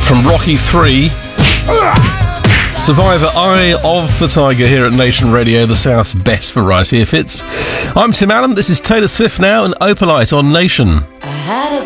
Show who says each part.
Speaker 1: from Rocky 3. Survivor, Eye of the Tiger here at Nation Radio, the South's best variety of hits. I'm Tim Allen, this is Taylor Swift now and Opalite on Nation.
Speaker 2: I had a